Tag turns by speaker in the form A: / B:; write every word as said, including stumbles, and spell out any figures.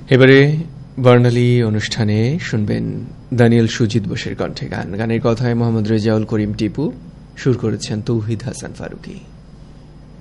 A: এবারে বর্ণালী অনুষ্ঠানে শুনবেন দানিয়েল সুজিত বোসের কণ্ঠে গান। গানের কথায় মোহাম্মদ রেজাউল করিম টিপু, সুর করেছেন তৌহিদ হাসান ফারুকী।